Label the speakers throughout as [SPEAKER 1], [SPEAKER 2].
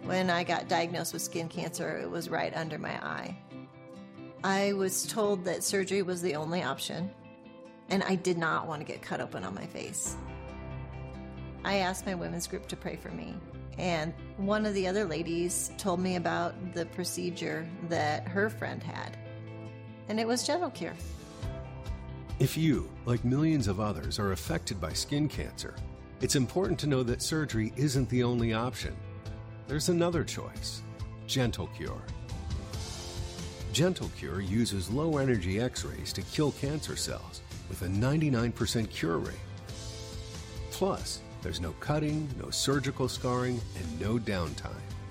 [SPEAKER 1] When I got diagnosed with skin cancer, it was right under my eye. I was told that surgery was the only option, and I did not want to get cut open on my face. I asked my women's group to pray for me, and one of the other ladies told me about the procedure that her friend had, and it was GentleCure.
[SPEAKER 2] If you, like millions of others, are affected by skin cancer, it's important to know that surgery isn't the only option. There's another choice, GentleCure. GentleCure uses low-energy X-rays to kill cancer cells with a 99% cure rate. Plus, there's no cutting, no surgical scarring, and no downtime.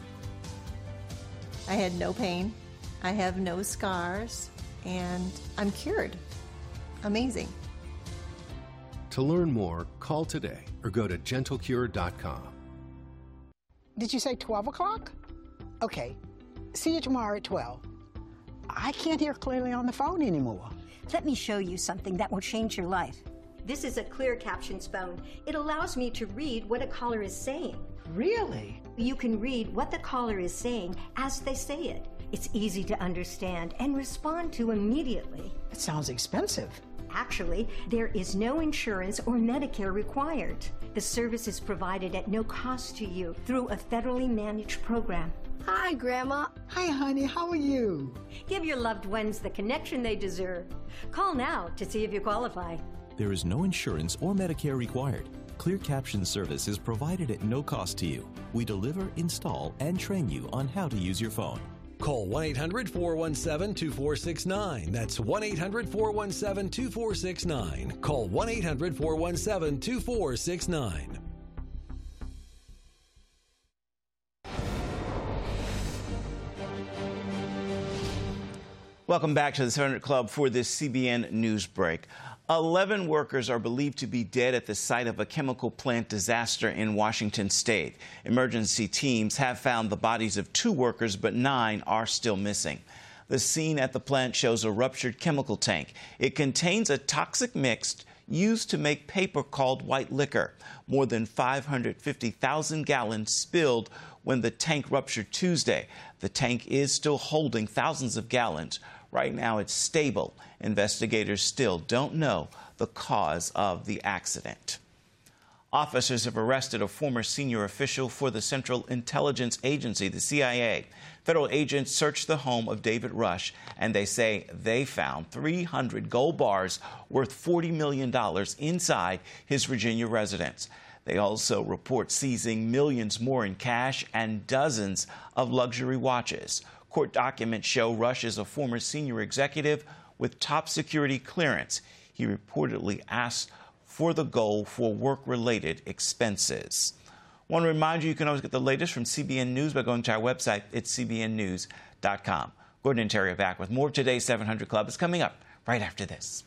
[SPEAKER 1] I had no pain, I have no scars, and I'm cured. Amazing.
[SPEAKER 2] To learn more, call today or go to GentleCure.com.
[SPEAKER 3] Did you say 12 o'clock? Okay. See you tomorrow at 12. I can't hear clearly on the phone anymore.
[SPEAKER 4] Let me show you something that will change your life. This is a Clear Captions phone. It allows me to read what a caller is saying.
[SPEAKER 3] Really?
[SPEAKER 4] You can read what the caller is saying as they say it. It's easy to understand and respond to immediately.
[SPEAKER 3] It sounds expensive.
[SPEAKER 4] Actually, there is no insurance or Medicare required. The service is provided at no cost to you through a federally managed program.
[SPEAKER 5] Hi, Grandma.
[SPEAKER 3] Hi, honey. How are you?
[SPEAKER 4] Give your loved ones the connection they deserve. Call now to see if you qualify.
[SPEAKER 6] There is no insurance or Medicare required. Clear Caption service is provided at no cost to you. We deliver, install, and train you on how to use your phone.
[SPEAKER 7] Call 1-800-417-2469. That's 1-800-417-2469. Call 1-800-417-2469.
[SPEAKER 8] Welcome back to the 700 Club for this CBN News break. 11 workers are believed to be dead at the site of a chemical plant disaster in Washington state. Emergency teams have found the bodies of 2 workers, but 9 are still missing. The scene at the plant shows a ruptured chemical tank. It contains a toxic mix used to make paper called white liquor. More than 550,000 gallons spilled when the tank ruptured Tuesday. The tank is still holding thousands of gallons. Right now, it's stable. Investigators still don't know the cause of the accident. Officers have arrested a former senior official for the Central Intelligence Agency, the CIA. Federal agents searched the home of David Rush, and they say they found 300 gold bars worth $40 million inside his Virginia residence. They also report seizing millions more in cash and dozens of luxury watches. Court documents show Rush is a former senior executive with top security clearance. He reportedly asked for the gold for work-related expenses. I want to remind you, you can always get the latest from CBN News by going to our website at cbnnews.com. Gordon and Terry are back with more of today's 700 Club. It's coming up right after this.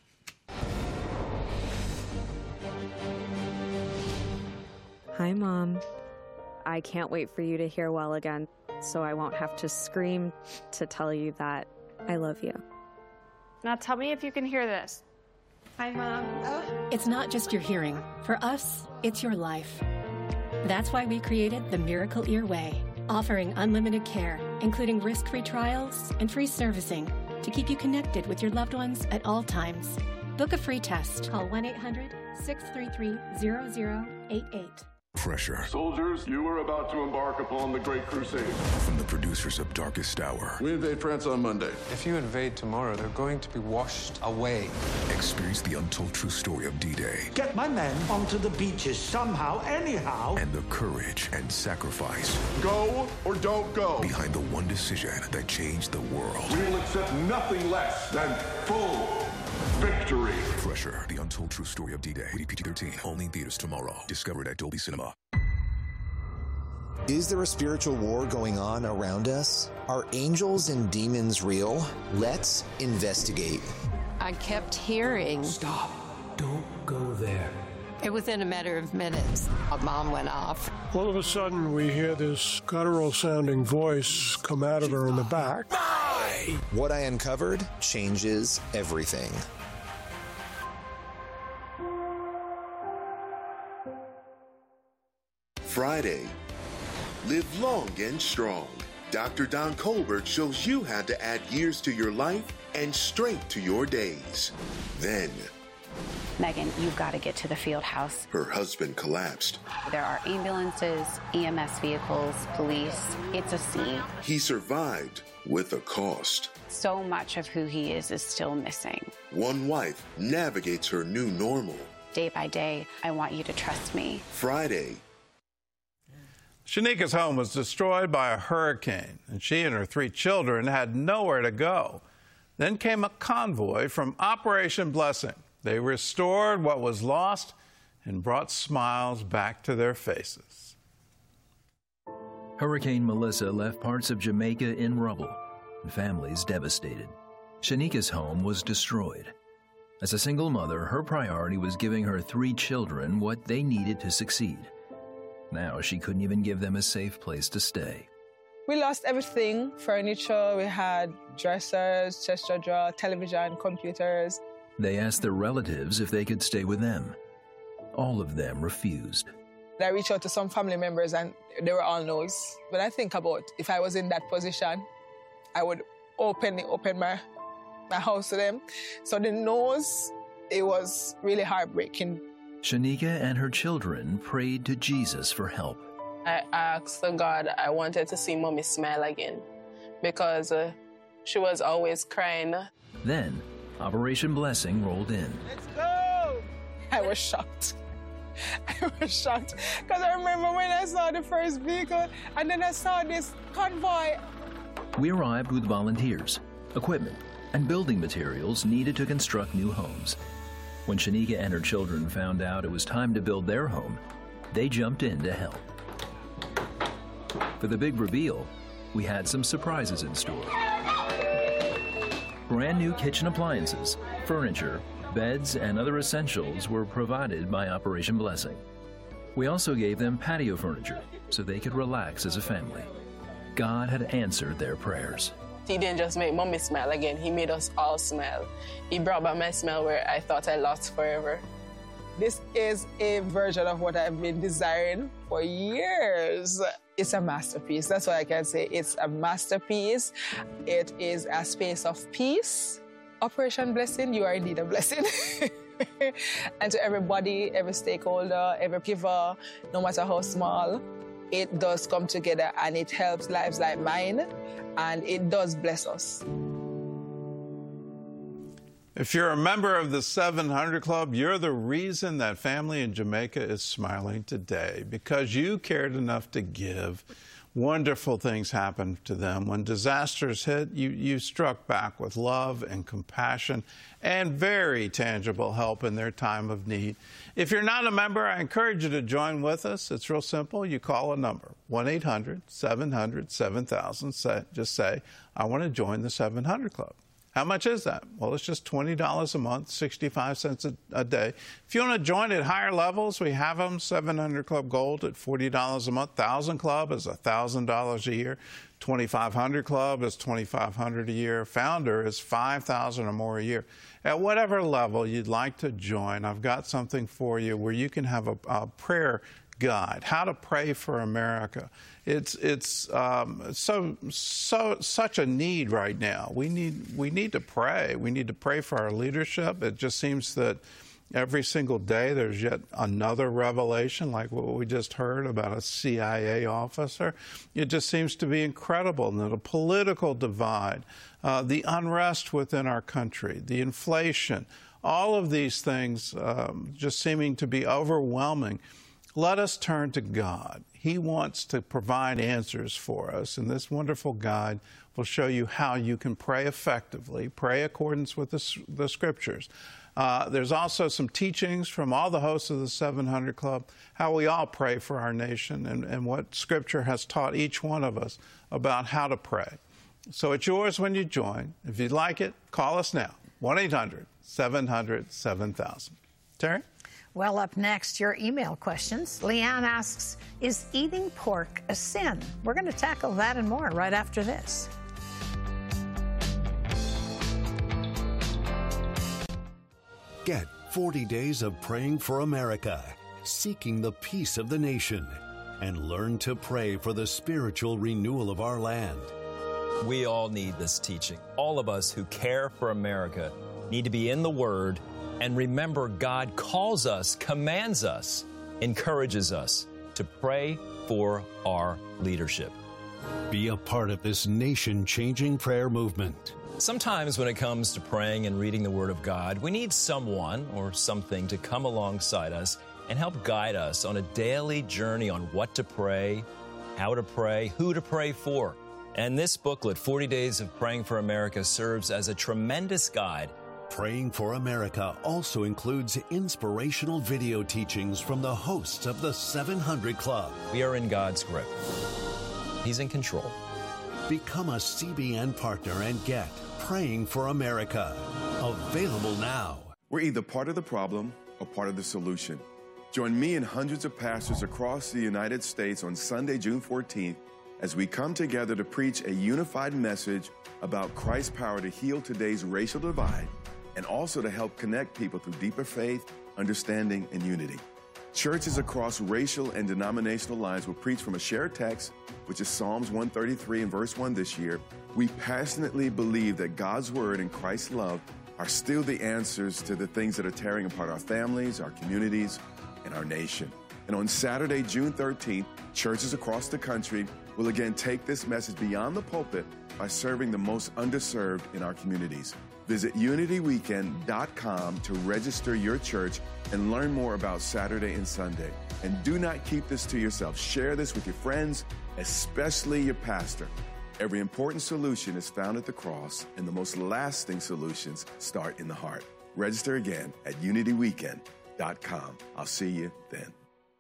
[SPEAKER 9] Hi, Mom. I can't wait for you to hear well again, so I won't have to scream to tell you that I love you.
[SPEAKER 10] Now tell me if you can hear this. Hi, Mom. Oh.
[SPEAKER 11] It's not just your hearing. For us, it's your life. That's why we created the Miracle Ear Way, offering unlimited care, including risk-free trials and free servicing to keep you connected with your loved ones at all times. Book a free test. Call 1-800-633-0088.
[SPEAKER 12] Pressure.
[SPEAKER 13] Soldiers, you are about to embark upon the Great Crusade.
[SPEAKER 12] From the producers of Darkest Hour.
[SPEAKER 13] We invade France on Monday.
[SPEAKER 14] If you invade tomorrow, they're going to be washed away.
[SPEAKER 12] Experience the untold true story of D-Day.
[SPEAKER 15] Get my men onto the beaches somehow, anyhow.
[SPEAKER 12] And the courage and sacrifice.
[SPEAKER 13] Go or don't go.
[SPEAKER 12] Behind the one decision that changed the world.
[SPEAKER 13] We will accept nothing less than full victory.
[SPEAKER 12] Pressure, the untold true story of D-Day. Rated PG-13. Only in theaters tomorrow. Discovered at Dolby Cinema.
[SPEAKER 16] Is there a spiritual war going on around us? Are angels and demons real? Let's investigate.
[SPEAKER 17] I kept hearing...
[SPEAKER 18] Stop. Don't go there.
[SPEAKER 17] And within a matter of minutes, a bomb went off.
[SPEAKER 19] All of a sudden, we hear this guttural-sounding voice come out of her in the back.
[SPEAKER 16] Bye! What I uncovered changes everything.
[SPEAKER 20] Friday,
[SPEAKER 5] live long and strong. Dr. Don Colbert shows you how to add years to your life and strength to your days. Then,
[SPEAKER 20] Megan, you've got to get to the field house.
[SPEAKER 5] her husband collapsed.
[SPEAKER 20] There are ambulances, EMS vehicles, police. It's a scene.
[SPEAKER 5] He survived with a cost.
[SPEAKER 20] So much of who he is still missing.
[SPEAKER 5] One wife navigates her new normal.
[SPEAKER 20] Day by day, I want you to trust me.
[SPEAKER 5] Friday,
[SPEAKER 21] Shanika's home was destroyed by a hurricane, and she and her 3 children had nowhere to go. Then came a convoy from Operation Blessing. They restored what was lost and brought smiles back to their faces.
[SPEAKER 22] Hurricane Melissa left parts of Jamaica in rubble and families devastated. Shanika's home was destroyed. As a single mother, her priority was giving her 3 children what they needed to succeed. Now she couldn't even give them a safe place to stay.
[SPEAKER 23] We lost everything: furniture, we had dressers, chest drawer, television, computers.
[SPEAKER 22] They asked their relatives if they could stay with them. All of them refused.
[SPEAKER 23] I reached out to some family members and they were all no's. When I think about if I was in that position, I would open my house to them. So the no's, it was really heartbreaking.
[SPEAKER 22] Shanika and her children prayed to Jesus for help.
[SPEAKER 24] I asked God, I wanted to see Mommy smile again because she was always crying.
[SPEAKER 22] Then, Operation Blessing rolled in.
[SPEAKER 23] Let's go! I was shocked. I was shocked because I remember when I saw the first vehicle and then I saw this convoy.
[SPEAKER 22] We arrived with volunteers, equipment, and building materials needed to construct new homes. When Shanika and her children found out it was time to build their home, they jumped in to help. For the big reveal, we had some surprises in store. Brand new kitchen appliances, furniture, beds, and other essentials were provided by Operation Blessing. We also gave them patio furniture so they could relax as a family. God had answered their prayers.
[SPEAKER 24] He didn't just make Mommy smile again, he made us all smile. He brought back my smile where I thought I lost forever.
[SPEAKER 23] This is a version of what I've been desiring for years. It's a masterpiece. That's what I can say. It's a masterpiece. It is a space of peace. Operation Blessing, you are indeed a blessing. And to everybody, every stakeholder, every giver, no matter how small, it does come together and it helps lives like mine, and it does bless us.
[SPEAKER 21] If you're a member of the 700 Club, you're the reason that family in Jamaica is smiling today, because you cared enough to give. Wonderful things happened to them. When disasters hit, you struck back with love and compassion and very tangible help in their time of need. If you're not a member, I encourage you to join with us. It's real simple. You call a number, 1-800-700-7000. Just say, I want to join the 700 Club. How much is that? Well, it's just $20 a month, 65 cents a day. If you want to join at higher levels, we have them. 700 Club Gold at $40 a month. 1,000 Club is $1,000 a year. 2,500 Club is $2,500 a year. Founder is $5,000 or more a year. At whatever level you'd like to join, I've got something for you where you can have a prayer guide, how to pray for America. It's such a need right now. We need to pray. We need to pray for our leadership. It just seems that every single day there's yet another revelation, like what we just heard about a CIA officer. It just seems to be incredible. And the political divide, the unrest within our country, the inflation, all of these things just seeming to be overwhelming. Let us turn to God. He wants to provide answers for us, and this wonderful guide will show you how you can pray effectively, pray in accordance with the Scriptures. There's also some teachings from all the hosts of the 700 Club, how we all pray for our nation and what Scripture has taught each one of us about how to pray. So it's yours when you join. If you'd like it, call us now, 1-800-700-7000. Terry?
[SPEAKER 25] Well, up next, your email questions. Leanne asks, is eating pork a sin? We're going to tackle that and more right after this.
[SPEAKER 26] Get 40 days of praying for America, seeking the peace of the nation.
[SPEAKER 1] and learn to pray for the spiritual renewal of our land.
[SPEAKER 2] We all need this teaching. All of us who care for America need to be in the Word and remember God calls us, commands us, encourages us to pray for our leadership.
[SPEAKER 1] Be a part of this nation-changing prayer movement.
[SPEAKER 2] Sometimes when it comes to praying and reading the Word of God, we need someone or something to come alongside us and help guide us on a daily journey on what to pray, how to pray, who to pray for. And this booklet, 40 Days of Praying for America, serves as a tremendous guide.
[SPEAKER 1] Praying for America also includes inspirational video teachings from the hosts of the 700 Club.
[SPEAKER 2] We are in God's grip. He's in control.
[SPEAKER 1] Become a CBN partner and get Praying for America. Available now.
[SPEAKER 13] We're either part of the problem or part of the solution. Join me and hundreds of pastors across the United States on Sunday, June 14th, as we come together to preach a unified message about Christ's power to heal today's racial divide and also to help connect people through deeper faith, understanding, and unity. Churches across racial and denominational lines will preach from a shared text, which is Psalms 133 and verse 1 this year. We passionately believe that God's Word and Christ's love are still the answers to the things that are tearing apart our families, our communities, and our nation. And on Saturday, June 13th, churches across the country will again take this message beyond the pulpit by serving the most underserved in our communities. Visit unityweekend.com to register your church and learn more about Saturday and Sunday. And do not keep this to yourself. Share this with your friends, especially your pastor. Every important solution is found at the cross, and the most lasting solutions start in the heart. Register again at unityweekend.com. I'll see you then.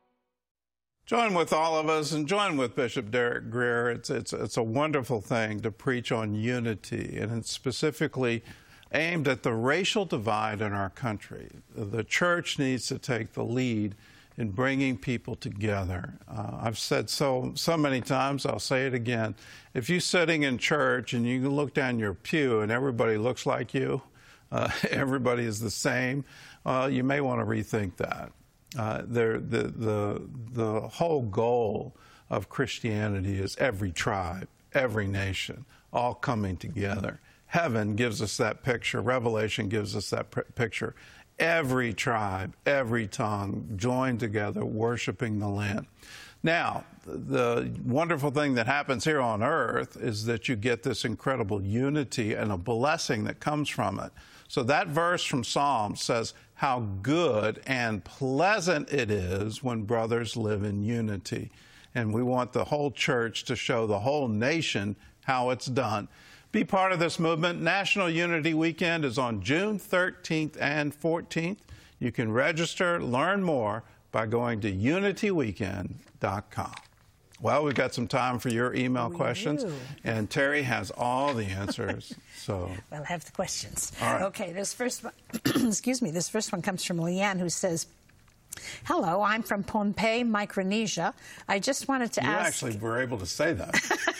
[SPEAKER 21] Join with all of us and join with Bishop Derek Grier. It's a wonderful thing to preach on unity, and it's specifically aimed at the racial divide in our country. The church needs to take the lead in bringing people together. I've said so many times, I'll say it again. If you're sitting in church and you can look down your pew and everybody looks like you, everybody is the same, you may want to rethink that. The whole goal of Christianity is every tribe, every nation, all coming together. Heaven gives us that picture. Revelation gives us that picture. Every tribe, every tongue joined together, worshiping the Lamb. Now, the wonderful thing that happens here on earth is that you get this incredible unity and a blessing that comes from it. So that verse from Psalms says how good and pleasant it is when brothers live in unity. And we want the whole church to show the whole nation how it's done. Be part of this movement. National Unity Weekend is on June 13th and 14th. You can register, learn more by going to unityweekend.com. Well, we've got some time for your email questions, and Terry has all the answers. So,
[SPEAKER 25] well, I have the questions.
[SPEAKER 21] All right.
[SPEAKER 25] Okay, this first one, excuse me, this first one comes from Leanne, who says, hello, I'm from Pohnpei, Micronesia. I just wanted to ask...
[SPEAKER 21] You actually were able to say that.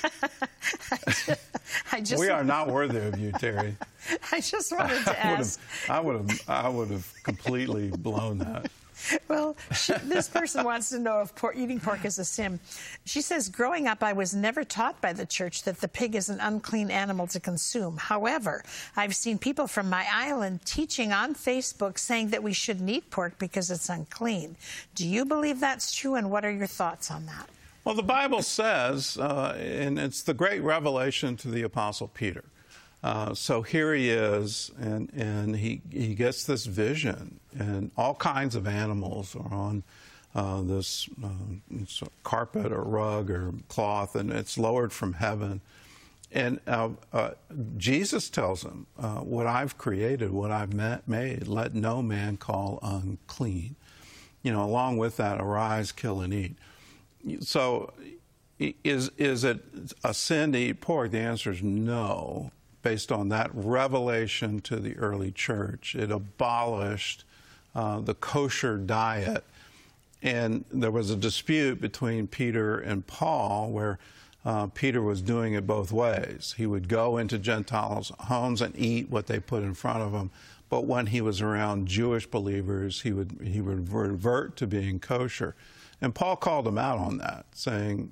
[SPEAKER 21] We are not worthy of you, Terry.
[SPEAKER 25] I just wanted to ask...
[SPEAKER 21] I would have completely blown that.
[SPEAKER 25] Well, this person wants to know if eating pork is a sin. She says, growing up, I was never taught by the church that the pig is an unclean animal to consume. However, I've seen people from my island teaching on Facebook saying that we shouldn't eat pork because it's unclean. Do you believe that's true, and what are your thoughts on that?
[SPEAKER 21] Well, the Bible says, and it's the great revelation to the Apostle Peter. So here he is, and he gets this vision, and all kinds of animals are on this carpet or rug or cloth, and it's lowered from heaven. And Jesus tells him, what I've created, what I've made, let no man call unclean. You know, along with that, arise, kill, and eat. So is it a sin to eat pork? The answer is no. Based on that revelation to the early church, it abolished the kosher diet. And there was a dispute between Peter and Paul where Peter was doing it both ways. He would go into Gentiles' homes and eat what they put in front of him. But when he was around Jewish believers, he would revert to being kosher. And Paul called them out on that, saying,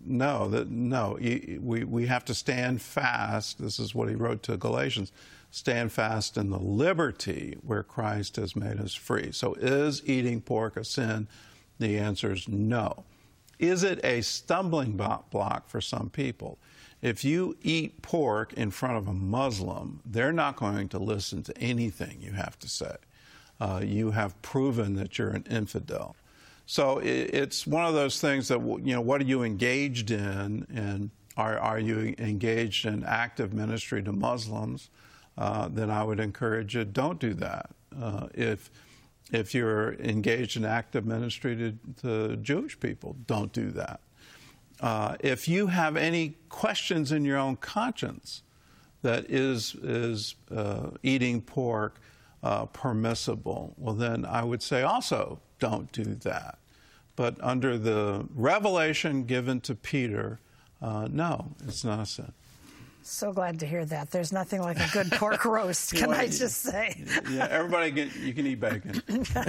[SPEAKER 21] we have to stand fast. This is what he wrote to Galatians. Stand fast in the liberty where Christ has made us free. So is eating pork a sin? The answer is no. Is it a stumbling block for some people? If you eat pork in front of a Muslim, they're not going to listen to anything you have to say. You have proven that you're an infidel. So it's one of those things that, what are you engaged in? And are you engaged in active ministry to Muslims? Then I would encourage you, don't do that. If you're engaged in active ministry to Jewish people, don't do that. If you have any questions in your own conscience that is eating pork permissible, well, then I would say also don't do that. But under the revelation given to Peter, no, it's not a sin.
[SPEAKER 25] So glad to hear that. There's nothing like a good pork roast, can I just say?
[SPEAKER 21] Yeah, everybody, you can eat bacon.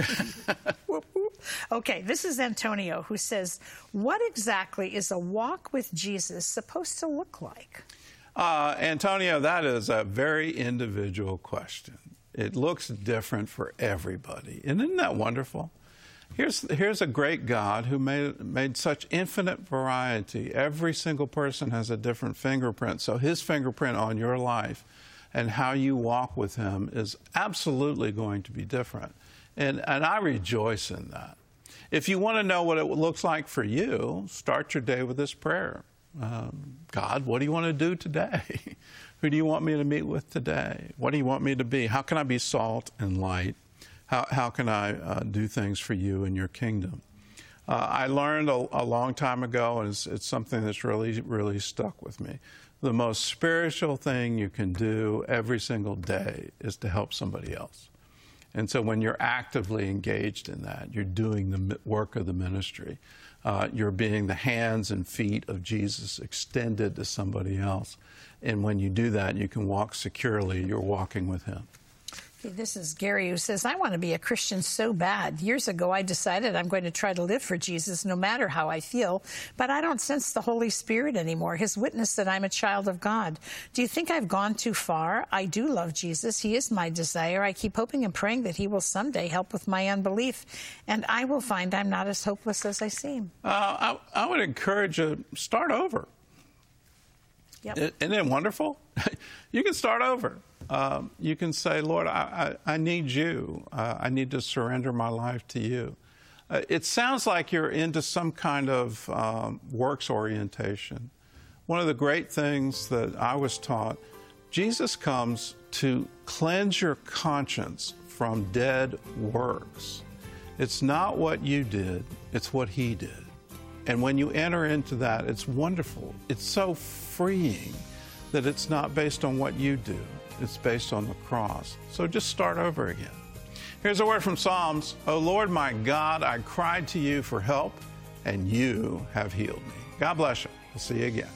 [SPEAKER 25] Okay, this is Antonio, who says, what exactly is a walk with Jesus supposed to look like?
[SPEAKER 21] Antonio, that is a very individual question. It looks different for everybody. And isn't that wonderful? Here's a great God who made such infinite variety. Every single person has a different fingerprint. So his fingerprint on your life and how you walk with him is absolutely going to be different. And I rejoice in that. If you want to know what it looks like for you, start your day with this prayer. God, what do you want to do today? Who do you want me to meet with today? What do you want me to be? How can I be salt and light? How can I do things for you in your kingdom? I learned a long time ago, and it's something that's really, really stuck with me. The most spiritual thing you can do every single day is to help somebody else. And so when you're actively engaged in that, you're doing the work of the ministry. You're being the hands and feet of Jesus extended to somebody else. And when you do that, you can walk securely. You're walking with him.
[SPEAKER 25] This is Gary, who says, I want to be a Christian so bad. Years ago, I decided I'm going to try to live for Jesus no matter how I feel, but I don't sense the Holy Spirit anymore, his witness that I'm a child of God. Do you think I've gone too far? I do love Jesus. He is my desire. I keep hoping and praying that he will someday help with my unbelief, and I will find I'm not as hopeless as I seem.
[SPEAKER 21] I would encourage you, start over.
[SPEAKER 25] Yep.
[SPEAKER 21] Isn't it wonderful? You can start over. You can say, Lord, I need you. I need to surrender my life to you. It sounds like you're into some kind of works orientation. One of the great things that I was taught, Jesus comes to cleanse your conscience from dead works. It's not what you did, it's what he did. And when you enter into that, it's wonderful. It's so freeing that it's not based on what you do. It's based on the cross. So just start over again. Here's a word from Psalms. O Lord, my God, I cried to you for help, and you have healed me. God bless you. We'll see you again.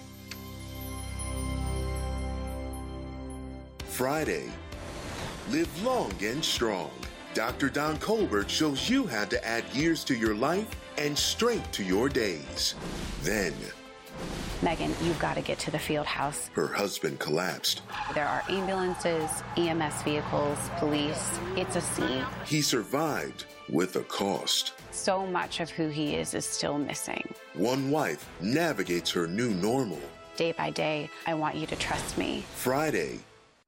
[SPEAKER 5] Friday, live long and strong. Dr. Don Colbert shows you how to add years to your life and strength to your days. Then,
[SPEAKER 20] Megan, you've got to get to the field house.
[SPEAKER 5] Her husband collapsed.
[SPEAKER 20] There are ambulances, EMS vehicles, police. It's a scene.
[SPEAKER 5] He survived with a cost.
[SPEAKER 20] So much of who he is still missing.
[SPEAKER 5] One wife navigates her new normal.
[SPEAKER 20] Day by day, I want you to trust me.
[SPEAKER 5] Friday.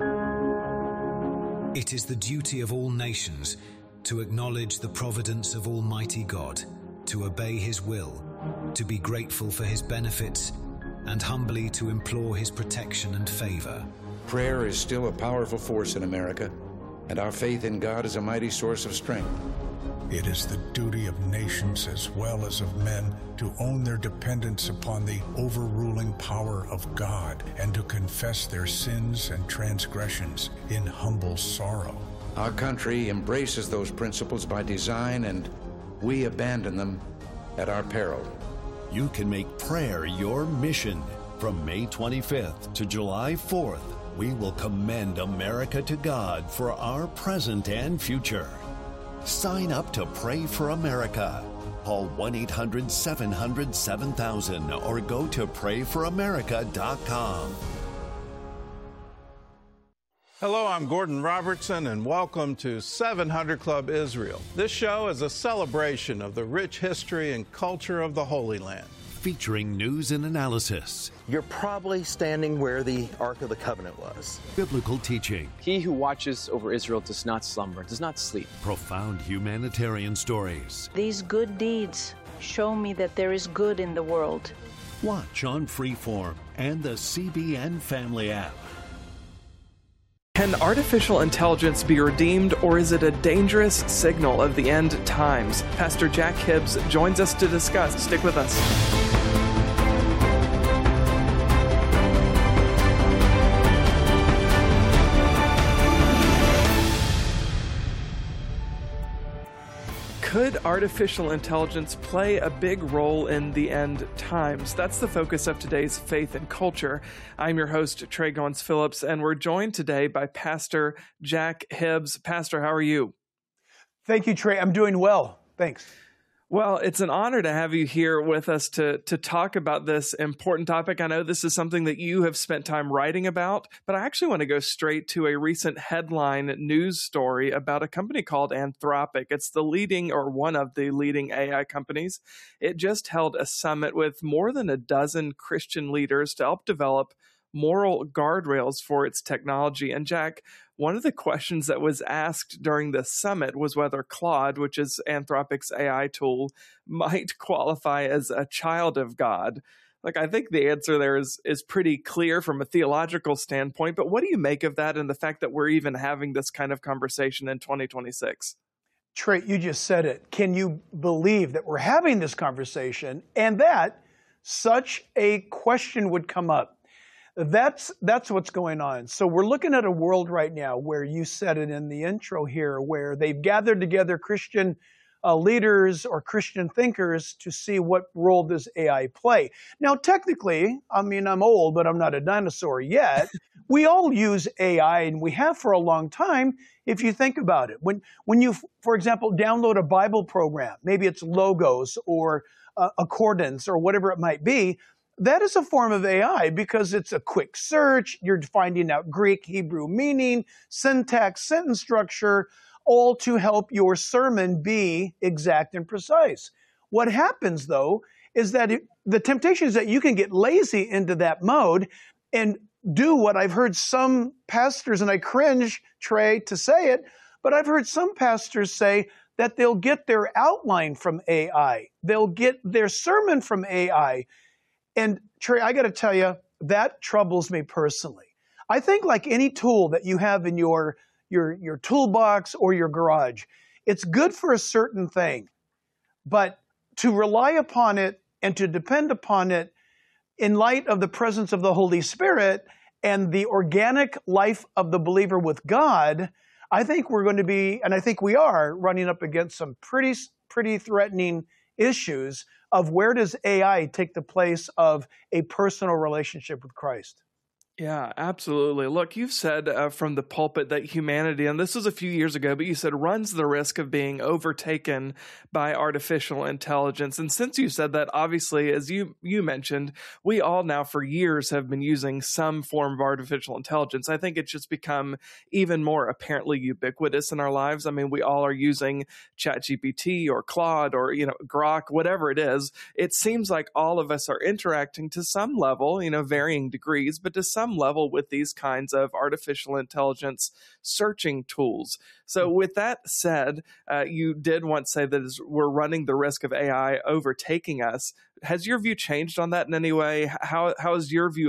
[SPEAKER 3] It is the duty of all nations to acknowledge the providence of Almighty God, to obey his will, to be grateful for his benefits, and humbly to implore his protection and favor.
[SPEAKER 4] Prayer is still a powerful force in America, and our faith in God is a mighty source of strength.
[SPEAKER 6] It is the duty of nations as well as of men to own their dependence upon the overruling power of God and to confess their sins and transgressions in humble sorrow.
[SPEAKER 4] Our country embraces those principles by design, and we abandon them at our peril.
[SPEAKER 1] You can make prayer your mission. From May 25th to July 4th, we will commend America to God for our present and future. Sign up to Pray for America. Call 1-800-700-7000 or go to prayforamerica.com.
[SPEAKER 21] Hello, I'm Gordon Robertson, and welcome to 700 Club Israel. This show is a celebration of the rich history and culture of the Holy Land.
[SPEAKER 1] Featuring news and analysis.
[SPEAKER 7] You're probably standing where the Ark of the Covenant was.
[SPEAKER 1] Biblical teaching.
[SPEAKER 8] He who watches over Israel does not slumber, does not sleep.
[SPEAKER 1] Profound humanitarian stories.
[SPEAKER 9] These good deeds show me that there is good in the world.
[SPEAKER 1] Watch on Freeform and the CBN Family app.
[SPEAKER 10] Can artificial intelligence be redeemed, or is it a dangerous signal of the end times? Pastor Jack Hibbs joins us to discuss. Stick with us. Could artificial intelligence play a big role in the end times? That's the focus of today's Faith and Culture. I'm your host, Trey Goins-Phillips, and we're joined today by Pastor Jack Hibbs. Pastor, how are you?
[SPEAKER 11] Thank you, Trey. I'm doing well. Thanks.
[SPEAKER 10] Well, it's an honor to have you here with us to talk about this important topic. I know this is something that you have spent time writing about, but I actually want to go straight to a recent headline news story about a company called Anthropic. It's the leading, or one of the leading AI companies. It just held a summit with more than a dozen Christian leaders to help develop moral guardrails for its technology. And Jack, one of the questions that was asked during the summit was whether Claude, which is Anthropic's AI tool, might qualify as a child of God. Like, I think the answer there is pretty clear from a theological standpoint, but what do you make of that and the fact that we're even having this kind of conversation in 2026?
[SPEAKER 11] Trey, you just said it. Can you believe that we're having this conversation and that such a question would come up? That's what's going on. So we're looking at a world right now where you said it in the intro here, where they've gathered together Christian leaders or Christian thinkers to see what role does AI play. Now, technically, I mean, I'm old, but I'm not a dinosaur yet. We all use AI, and we have for a long time, if you think about it. When you, for example, download a Bible program, maybe it's Logos or Accordance or whatever it might be, that is a form of AI because it's a quick search. You're finding out Greek, Hebrew meaning, syntax, sentence structure, all to help your sermon be exact and precise. What happens, though, is that the temptation is that you can get lazy into that mode and do what I've heard some pastors, and I cringe, Trey, to say it, but I've heard some pastors say that they'll get their outline from AI. They'll get their sermon from AI. And Trey, I got to tell you, that troubles me personally. I think like any tool that you have in your toolbox or your garage, it's good for a certain thing. But to rely upon it and to depend upon it in light of the presence of the Holy Spirit and the organic life of the believer with God, I think we're going to be, and I think we are, running up against some pretty threatening issues of where does AI take the place of a personal relationship with Christ.
[SPEAKER 10] Yeah, absolutely. Look, you've said from the pulpit that humanity, and this was a few years ago, but you said runs the risk of being overtaken by artificial intelligence. And since you said that, obviously, as you mentioned, we all now for years have been using some form of artificial intelligence. I think it's just become even more apparently ubiquitous in our lives. I mean, we all are using ChatGPT or Claude or, Grok, whatever it is. It seems like all of us are interacting to some level, varying degrees, but to some level with these kinds of artificial intelligence searching tools. So with that said, you did once say that we're running the risk of AI overtaking us. Has your view changed on that in any way? How has your view